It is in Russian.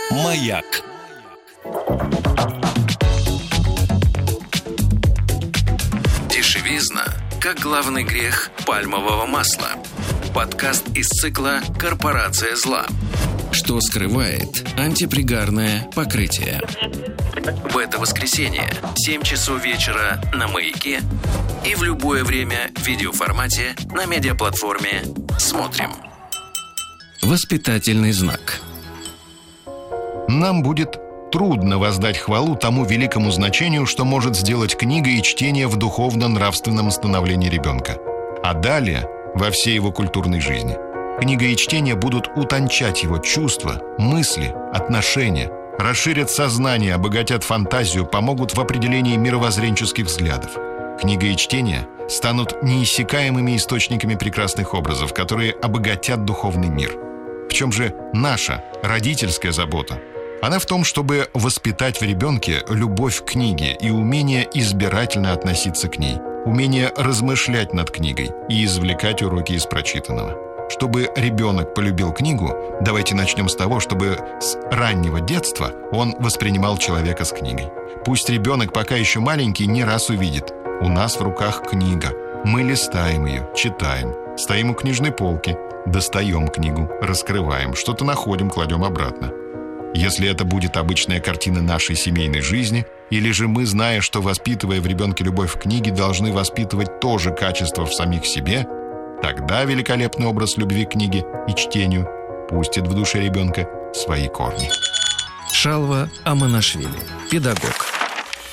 Маяк. Дешевизна, как главный грех пальмового масла. Подкаст из цикла «Корпорация зла». Что скрывает антипригарное покрытие? В это воскресенье, 7 часов вечера на Маяке и в любое время в видеоформате на медиаплатформе «Смотрим». Воспитательный знак. Нам будет трудно воздать хвалу тому великому значению, что может сделать книга и чтение в духовно-нравственном становлении ребенка. А далее во всей его культурной жизни. Книга и чтение будут утончать его чувства, мысли, отношения, расширят сознание, обогатят фантазию, помогут в определении мировоззренческих взглядов. Книга и чтение станут неиссякаемыми источниками прекрасных образов, которые обогатят духовный мир. В чем же наша родительская забота? Она в том, чтобы воспитать в ребенке любовь к книге и умение избирательно относиться к ней, умение размышлять над книгой и извлекать уроки из прочитанного. Чтобы ребенок полюбил книгу, давайте начнем с того, чтобы с раннего детства он воспринимал человека с книгой. Пусть ребенок, пока еще маленький, не раз увидит: у нас в руках книга, мы листаем ее, читаем, стоим у книжной полки, достаем книгу, раскрываем, что-то находим, кладем обратно. Если это будет обычная картина нашей семейной жизни, или же мы, зная, что воспитывая в ребенке любовь к книге, должны воспитывать то же качество в самих себе, тогда великолепный образ любви к книге и чтению пустит в душе ребенка свои корни. Шалва Аманашвили, педагог.